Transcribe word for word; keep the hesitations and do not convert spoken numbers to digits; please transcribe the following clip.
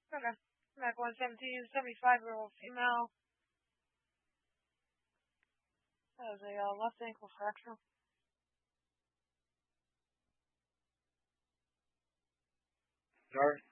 Okay. Mac one seventeen, seventy-five year old female. That was a uh, left ankle fracture. Start.